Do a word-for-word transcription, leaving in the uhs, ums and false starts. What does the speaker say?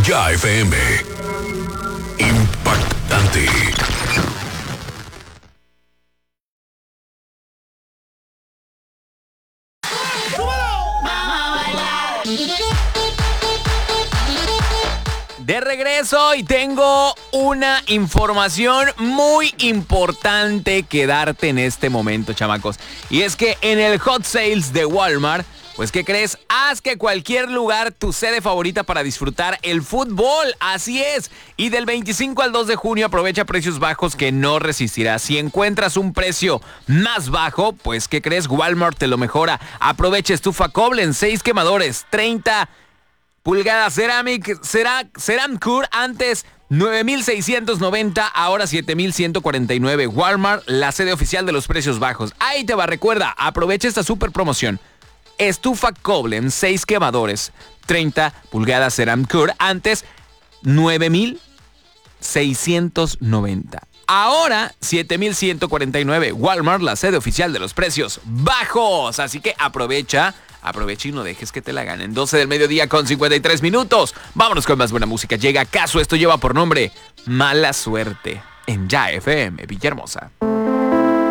Ya F M. Impactante. De regreso y tengo una información muy importante que darte en este momento, chamacos. Y es que en el Hot Sales de Walmart, pues ¿qué crees? Haz que cualquier lugar tu sede favorita para disfrutar el fútbol. Así es. Y del veinticinco al dos de junio aprovecha precios bajos que no resistirás. Si encuentras un precio más bajo, pues ¿qué crees? Walmart te lo mejora. Aprovecha estufa Koblenz, seis quemadores, treinta pulgadas Ceramic, Ceramcure, antes nueve mil seiscientos noventa, ahora siete mil ciento cuarenta y nueve. Walmart, la sede oficial de los precios bajos. Ahí te va, recuerda, aprovecha esta super promoción. Estufa Koblenz, seis quemadores, treinta pulgadas Ceramcure, antes nueve mil seiscientos noventa. Ahora siete mil ciento cuarenta y nueve. Walmart, la sede oficial de los precios bajos. Así que aprovecha. Aprovecha y no dejes que te la ganen. doce del mediodía con cincuenta y tres minutos. Vámonos con más buena música. Llega acaso, esto lleva por nombre Mala Suerte en Ya F M Villahermosa.